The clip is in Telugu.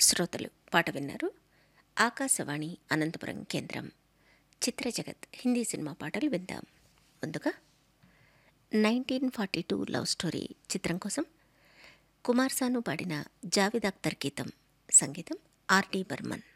శ్రోతలు పాట విన్నారు. ఆకాశవాణి అనంతపురం కేంద్రం. చిత్రజగత్ హిందీ సినిమా పాటలు విందాం. ముందుగా 1942 లవ్ స్టోరీ చిత్రం కోసం కుమార్ సాను పాడిన జావేద్ అఖ్తర్ గీతం, సంగీతం ఆర్డి బర్మన్.